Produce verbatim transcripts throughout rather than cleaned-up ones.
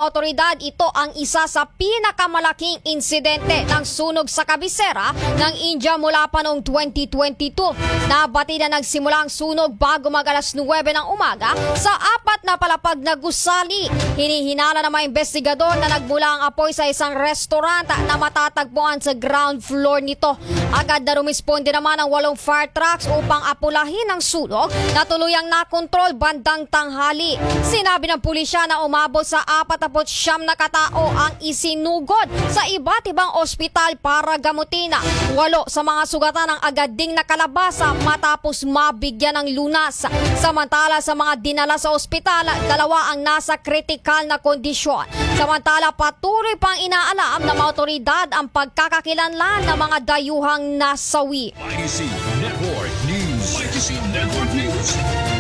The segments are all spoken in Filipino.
otoridad, ito ang isa sa pinakamalaking insidente ng sunog sa kabisera ng India mula pa noong twenty twenty-two. Nabati na nagsimula ang sunog bago mag alas nuwebe ng umaga sa apat na palapag na gusali. Hinihinala ng mga investigador na nagmula ang apoy sa isang restaurant na matatagpuan sa ground floor nito. Agad na rumisponde naman ang walong fire trucks upang apulahin ang sunog na tuluyang nakontrol bandang tanghali. Sinabi ng pulisya na umabot sa apatapot siyam na katao ang isinugod sa iba't ibang ospital para gamutin. Walo sa mga sugatan ang agad ding nakalabasa matapos mabigyan ng lunas. Samantala sa mga dinala sa ospital, dalawa ang nasa kritikal na kondisyon. Samantala patuloy pang inaalam ng mga otoridad ang pagkakakilanlan ng mga dayuhang nasawi. Y T C Network News. Y T C Network News.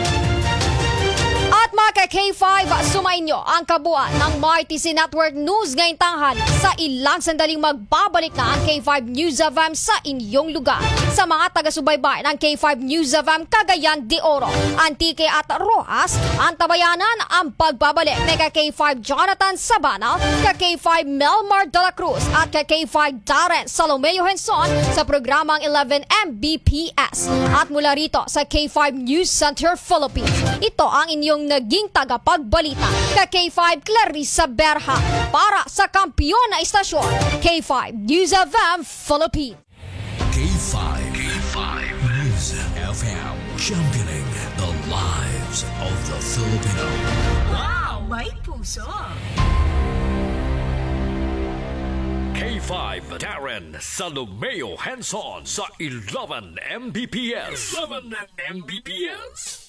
At mga K five, sumayin nyo ang kabuuan ng Y T C Network News ngayong tanghali. Sa ilang sandaling magbabalik na ang K five News of M sa inyong lugar. Sa mga taga-subaybay ng K five News of M, Cagayan de Oro, Antique at Rojas, ang tabayanan ang pagbabalik ni K five Jonathan Sabana, K five Melmar de la Cruz at K five Darren Salomeo Henson sa programang eleven M B P S. At mula rito sa K five News Center Philippines, ito ang inyong naging tagapagbalita K five Clarissa Berha para sa kampiyon na istasyon K five News of M Philippines. K five. K five News F M. Championing the lives of the Filipino. Wow! May puso! K five Darren Salomeo Henson sa eleven M B P S. eleven M B P S.